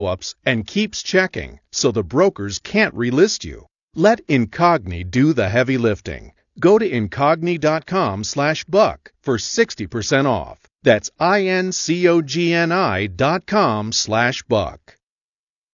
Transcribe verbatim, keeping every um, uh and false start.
ups and keeps checking, so the brokers can't relist you. Let Incogni do the heavy lifting. Go to Incogni.com slash buck for sixty percent off. That's I-N-C-O-G-N-I dot com slash buck.